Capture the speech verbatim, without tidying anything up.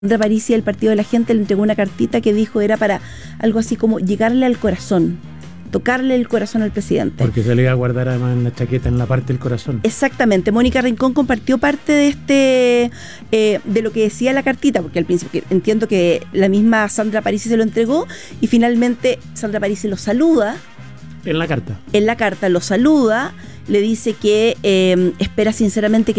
Sandra Parisi del Partido de la Gente le entregó una cartita que dijo era para algo así como llegarle al corazón, tocarle el corazón al presidente. Porque se le iba a guardar además en la chaqueta, en la parte del corazón. Exactamente. Mónica Rincón compartió parte de este eh, de lo que decía la cartita, porque al principio entiendo que la misma Sandra Parisi se lo entregó y finalmente Sandra Parisi lo saluda. En la carta. En la carta lo saluda, le dice que eh, espera sinceramente que